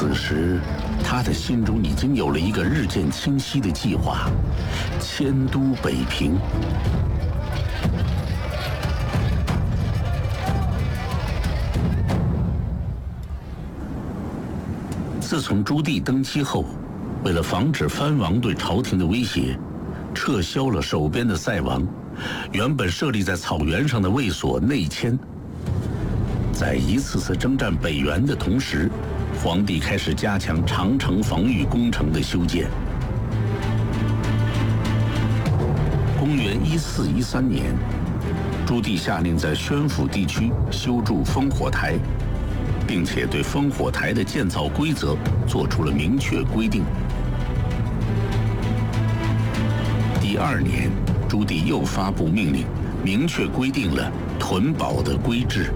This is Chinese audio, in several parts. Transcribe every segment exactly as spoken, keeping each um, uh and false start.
此时，他的心中已经有了一个日渐清晰的计划：迁都北平。自从朱棣登基后，为了防止藩王对朝廷的威胁，撤销了守边的塞王，原本设立在草原上的卫所内迁。在一次次征战北元的同时，皇帝开始加强长城防御工程的修建。公元一四一三年，朱棣下令在宣府地区修筑烽火台，并且对烽火台的建造规则做出了明确规定。第二年，朱棣又发布命令，明确规定了屯堡的规制。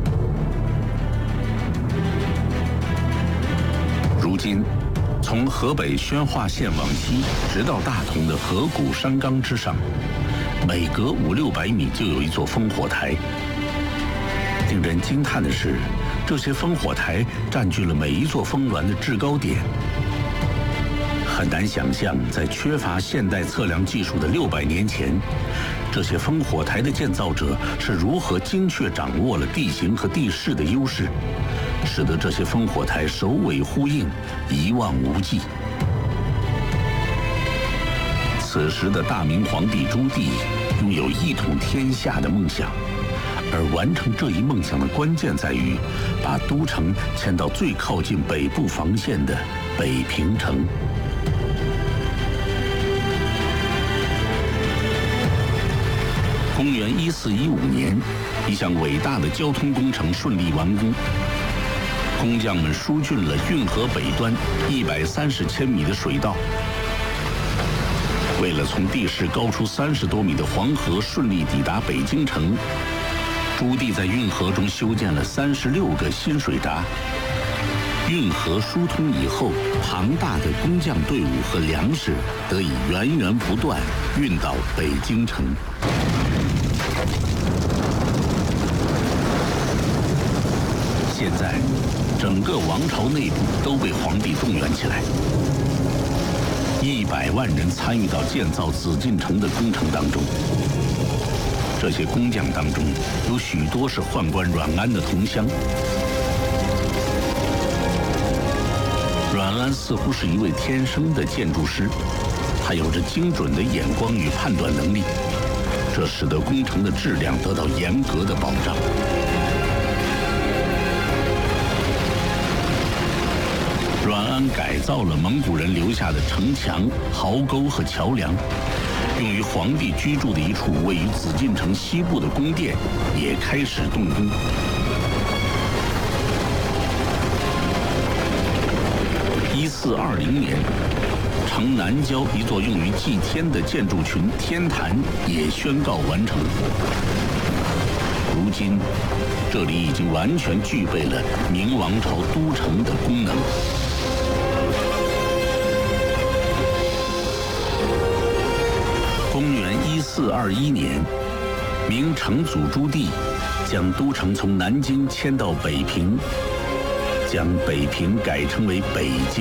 如今，从河北宣化县往西，直到大同的河谷山冈之上，每隔五六百米就有一座烽火台。令人惊叹的是，这些烽火台占据了每一座峰峦的制高点。很难想象，在缺乏现代测量技术的六百年前，这些烽火台的建造者是如何精确掌握了地形和地势的优势，使得这些烽火台首尾呼应，一望无际。此时的大明皇帝朱棣拥有一统天下的梦想，而完成这一梦想的关键在于把都城迁到最靠近北部防线的北平城。公元一四一五年，一项伟大的交通工程顺利完工。工匠们疏浚了运河北端一百三十千米的水道。为了从地势高出三十多米的黄河顺利抵达北京城，朱棣在运河中修建了三十六个新水闸。运河疏通以后，庞大的工匠队伍和粮食得以源源不断运到北京城。现在，整个王朝内部都被皇帝动员起来，一百万人参与到建造紫禁城的工程当中。这些工匠当中，有许多是宦官阮安的同乡。阮安似乎是一位天生的建筑师，他有着精准的眼光与判断能力，这使得工程的质量得到严格的保障。阮安改造了蒙古人留下的城墙、壕沟和桥梁，用于皇帝居住的一处位于紫禁城西部的宫殿也开始动工。一四二零年，城南郊一座用于祭天的建筑群天坛也宣告完成。如今，这里已经完全具备了明王朝都城的功能。公元一四二一年，明成祖朱棣将都城从南京迁到北平，将北平改称为北京。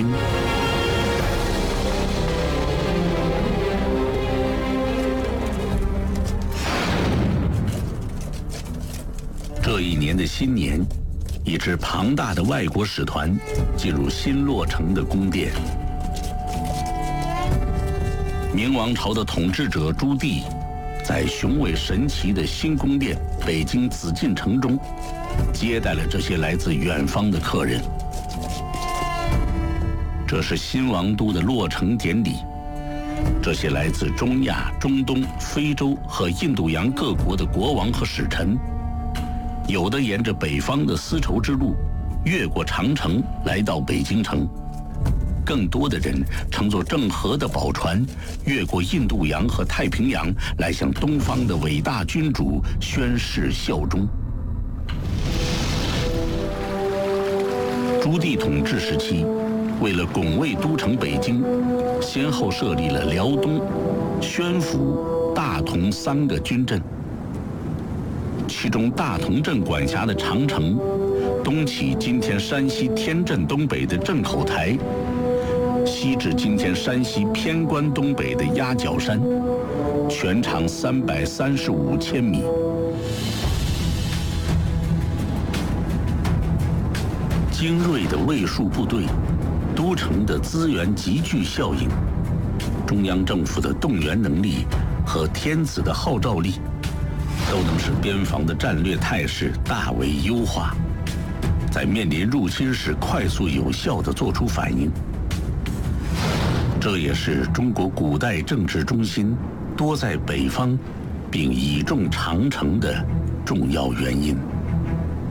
这一年的新年，一支庞大的外国使团进入新落成的宫殿。明王朝的统治者朱棣，在雄伟神奇的新宫殿北京紫禁城中，接待了这些来自远方的客人。这是新王都的落成典礼。这些来自中亚、中东、非洲和印度洋各国的国王和使臣，有的沿着北方的丝绸之路，越过长城来到北京城。更多的人乘坐郑和的宝船，越过印度洋和太平洋，来向东方的伟大君主宣誓效忠。朱棣统治时期，为了拱卫都城北京，先后设立了辽东、宣府、大同三个军镇。其中大同镇管辖的长城， 东起今天山西天镇东北的镇口台，西至今天山西偏关东北的鸭脚山，全长三百三十五千米。精锐的卫戍部队，都城的资源集聚效应，中央政府的动员能力和天子的号召力，都能使边防的战略态势大为优化，在面临入侵时快速有效地作出反应。这也是中国古代政治中心多在北方，并倚重长城的重要原因。